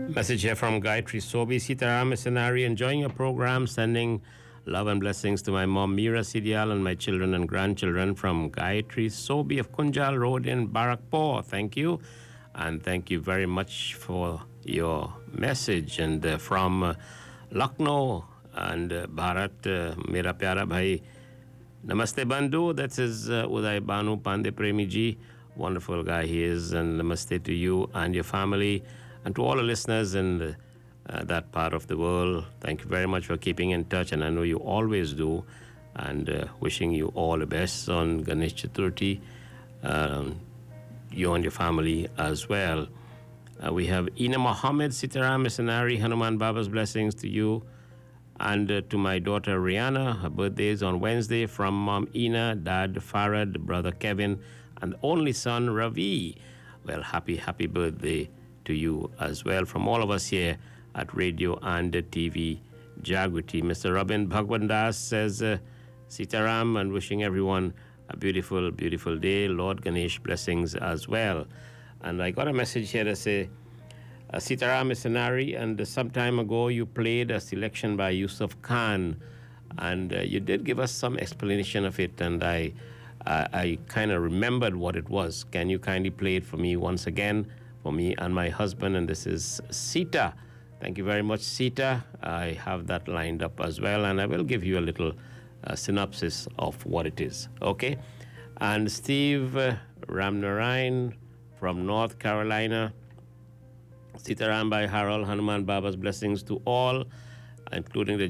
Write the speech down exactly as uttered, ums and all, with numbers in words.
Message here from Gayatri Sobi. Sitaram Senari, enjoying your program, sending love and blessings to my mom Mira Sidial and my children and grandchildren from Gayatri Sobi of Kunjal Road in Barakpur. Thank you. And thank you very much for your message. And uh, from uh, Lucknow and uh, Bharat, uh, Mera Pyara Bhai, Namaste Bandhu. That is uh, Uday Banu Pandey Premi Ji. Wonderful guy he is. And namaste to you and your family. And to all the listeners in uh, that part of the world, thank you very much for keeping in touch. And I know you always do. And uh, wishing you all the best on Ganesh Chaturthi. Um, you and your family as well. Uh, we have Ina Mohammed, Sitaram Sanari, Hanuman Baba's blessings to you. And uh, to my daughter Rihanna, her birthday is on Wednesday, from mom Ina, dad Farad, brother Kevin, and only son Ravi. Well, happy, happy birthday to you as well from all of us here at Radio and T V Jagriti. Mister Robin Bhagwandas says, uh, Sitaram, and wishing everyone a beautiful, beautiful day. Lord Ganesh blessings as well. And I got a message here that say, uh, Sitaram Senari, and uh, some time ago you played a selection by Yusuf Khan, and uh, you did give us some explanation of it, and I, uh, I kind of remembered what it was. Can you kindly play it for me once again, for me and my husband? And this is Sita. Thank you very much, Sita. I have that lined up as well, and I will give you a little uh, synopsis of what it is. Okay? And Steve uh, Ramnarayan from North Carolina, Sitaram by Harold Hanuman Baba's blessings to all, including the